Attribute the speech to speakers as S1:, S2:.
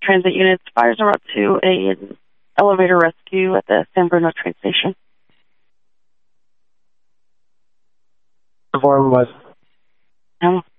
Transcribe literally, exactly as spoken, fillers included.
S1: transit units. Fires are up to a elevator rescue at the San Bruno train station.
S2: Perform was.
S1: Um,